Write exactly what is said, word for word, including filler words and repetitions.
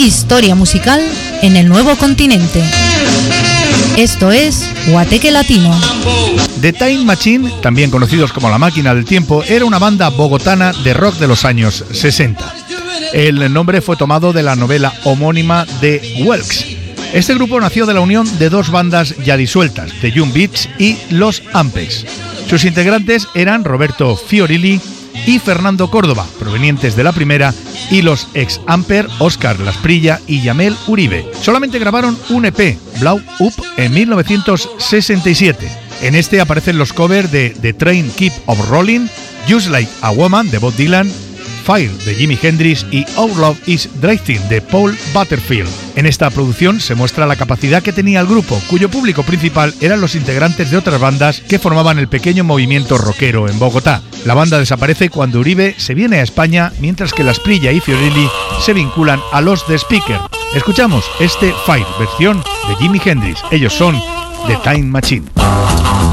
historia musical en el nuevo continente. Esto es Guateque Latino. The Time Machine, también conocidos como La Máquina del Tiempo, era una banda bogotana de rock de los años sesenta. El nombre fue tomado de la novela homónima de Welks. Este grupo nació de la unión de dos bandas ya disueltas, The Young Beats y Los Ampex. Sus integrantes eran Roberto Fiorilli y Fernando Córdoba, provenientes de la primera, y los ex Amper, Óscar Lasprilla y Yamel Uribe. Solamente grabaron un E P, Blow Up, en mil novecientos sesenta y siete. En este aparecen los covers de The Train Keep on Rolling, Just Like a Woman de Bob Dylan, Fire de Jimi Hendrix y Our Love is Drifting de Paul Butterfield. En esta producción se muestra la capacidad que tenía el grupo, cuyo público principal eran los integrantes de otras bandas que formaban el pequeño movimiento rockero en Bogotá. La banda desaparece cuando Uribe se viene a España, mientras que Lasprilla y Fiorilli se vinculan a los The Speaker. Escuchamos este Fire, versión de Jimi Hendrix. Ellos son The Time Machine.